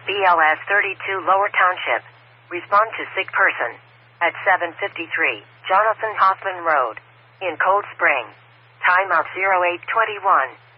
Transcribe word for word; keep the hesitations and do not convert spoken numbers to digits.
B L S thirty-two Lower Township. Respond to sick person. At seven fifty-three, Jonathan Hoffman Road. In Cold Spring. Timeout zero eight twenty-one.